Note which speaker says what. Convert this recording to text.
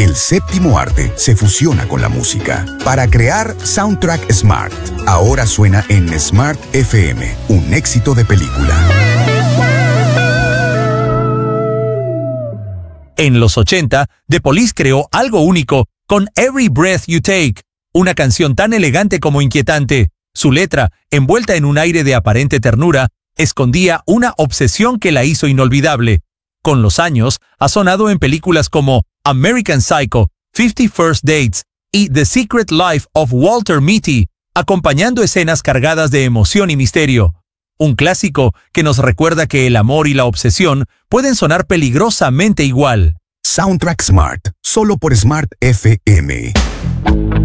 Speaker 1: El séptimo arte se fusiona con la música para crear Soundtrack Smart. Ahora suena en Smart FM, un éxito de película.
Speaker 2: En los 80, The Police creó algo único con Every Breath You Take, una canción tan elegante como inquietante. Su letra, envuelta en un aire de aparente ternura, escondía una obsesión que la hizo inolvidable. Con los años, ha sonado en películas como American Psycho, 50 First Dates y The Secret Life of Walter Mitty, acompañando escenas cargadas de emoción y misterio. Un clásico que nos recuerda que el amor y la obsesión pueden sonar peligrosamente igual.
Speaker 1: Soundtrack Smart, solo por Smart FM.